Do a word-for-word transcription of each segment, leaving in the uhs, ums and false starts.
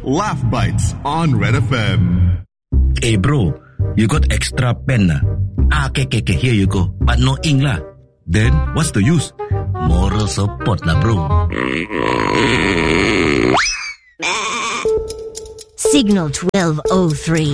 Laugh Bites on Red F M. Hey bro, you got extra pen na? Ah, okay, okay, okay, here you go. But no ink lah. Then, what's the use? Moral support lah bro. Signal twelve oh three.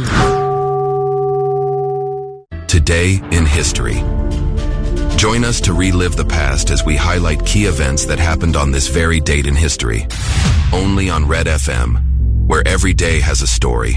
Today in history. Join us to relive the past as we highlight key events that happened on this very date in history. Only on Red F M, where every day has a story.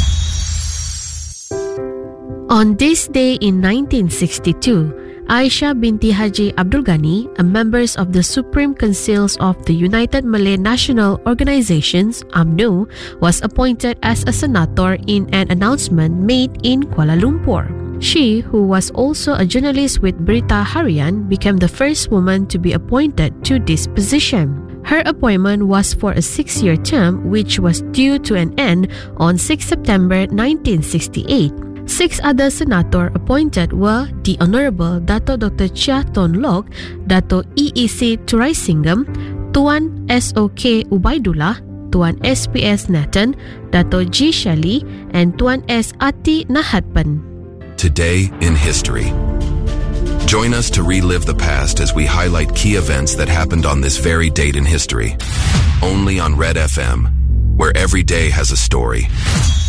On this day in nineteen sixty-two, Aisha binti Haji Abdul Ghani, a member of the Supreme Councils of the United Malay National Organizations (U M N O), was appointed as a senator in an announcement made in Kuala Lumpur. She, who was also a journalist with Berita Harian, became the first woman to be appointed to this position. Her appointment was for a six-year term, which was due to an end on sixth September nineteen sixty-eight. Six other senators appointed were the Honorable Dato Doctor Chia Ton Lok, Dato E E C Turaisingam, Tuan S O K Ubaidullah, Tuan S P S Nathan, Dato G Shali, and Tuan S Ati Nahatpan. Today in history. Join us to relive the past as we highlight key events that happened on this very date in history. Only on Red F M, where every day has a story.